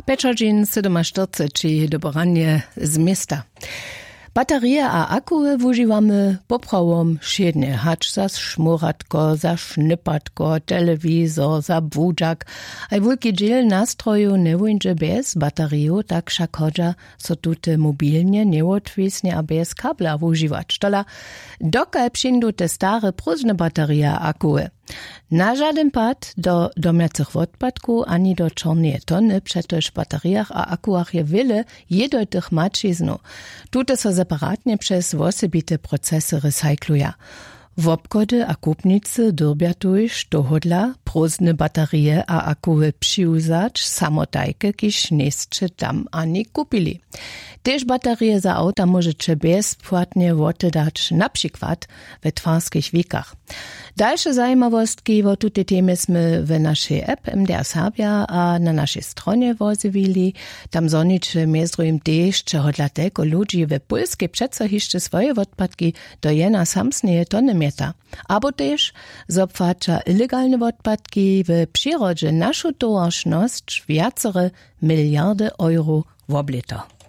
Pečažin 47 doboranie z miasta. Baterie a akuły wużywamy poprawom siednie, hacz za szmuratko, za sznypatko, telewizor, za budżak, a wielki dziel nastroju nie wujdzie bez bateriu, tak však chodza, so tute mobilnie, niełatwisnie a bez kabla wużywać. Tola, dokaj przyjdą te stare, próżne baterie a akuły. Na żaden pad do domiacych odpadków ani do czarnej tony, przetoż w bateriach a akuach je wiele jednotych maciznu. Tute so separatnie przez osobite procesy recykluja. W obchody a kupnicy dyrbia tuż dohodla próżne baterie a akuły przyuzać samotajke, kiż niescze tam ani kupili. Tež baterie za auta możecie bezpłatnie oddać, na przykład we twarskich wikach. Dalsze zajmowostki o tute temy sme w naszej app MDR Serbia a na naszej stronie wozywili. Tam zonicze między też, czego dlatego ludzi w Polsce przeco jeszcze swoje odpadki do jena samsnie tony mieta. Abo też zopłacza ilegalne odpadki w przyrodzie naszą towarzyszność wiacere miliardy euro w oblito.